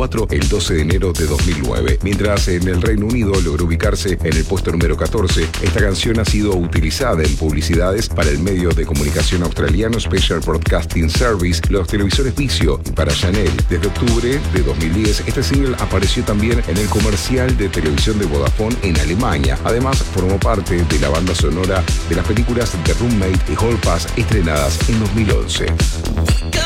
4 el 12 de enero de 2009. Mientras en el Reino Unido logró ubicarse en el puesto número 14, esta canción ha sido utilizada en publicidades para el medio de comunicación australiano Special Broadcasting Service, los televisores Vizio y para Chanel. Desde octubre de 2010, este single apareció también en el comercial de televisión de Vodafone en Alemania. Además, formó parte de la banda sonora de las películas The Roommate y Hall Pass estrenadas en 2011.